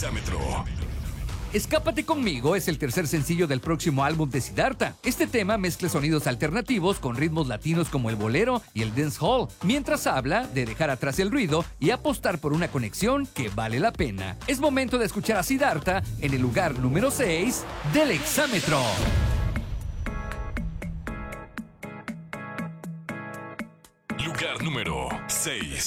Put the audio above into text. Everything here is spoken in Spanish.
Exámetro. Escápate conmigo es el tercer sencillo del próximo álbum de Siddhartha. Este tema mezcla sonidos alternativos con ritmos latinos como el bolero y el dancehall, mientras habla de dejar atrás el ruido y apostar por una conexión que vale la pena. Es momento de escuchar a Siddhartha en el lugar número 6 del Exámetro. Lugar número 6.